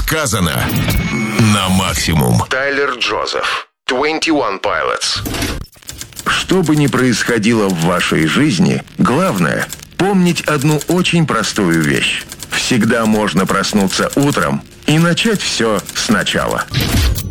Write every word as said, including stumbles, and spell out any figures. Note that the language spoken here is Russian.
сказано на максимум. Тайлер Джозеф, двадцать один Pilots. Что бы ни происходило в вашей жизни, главное – помнить одну очень простую вещь. Всегда можно проснуться утром и начать все сначала.